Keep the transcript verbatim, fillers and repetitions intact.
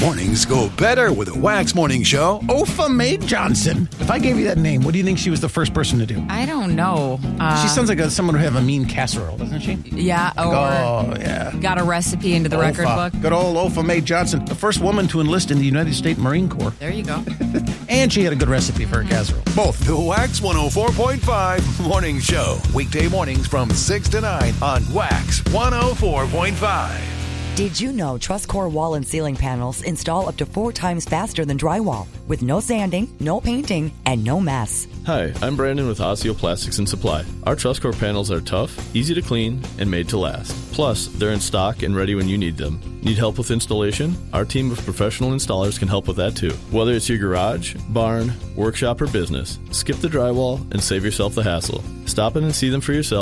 Mornings go better with a Wax Morning Show. Ofa Mae Johnson. If I gave you that name, what do you think she was the first person to do? I don't know. Uh, she sounds like a, someone who have a mean casserole, doesn't she? Yeah. Or oh, yeah. Got a recipe into the Ofa. record book. Good old Ofa Mae Johnson, the first woman to enlist in the United States Marine Corps. There you go. And she had a good recipe for her casserole. Both. The Wax one oh four point five Morning Show. Weekday mornings from six to nine on Wax one oh four point five. Did you know TrustCore wall and ceiling panels install up to four times faster than drywall with no sanding, no painting, and no mess? Hi, I'm Brandon with Osseo Plastics and Supply. Our TrustCore panels are tough, easy to clean, and made to last. Plus, they're in stock and ready when you need them. Need help with installation? Our team of professional installers can help with that too. Whether it's your garage, barn, workshop, or business, skip the drywall and save yourself the hassle. Stop in and see them for yourself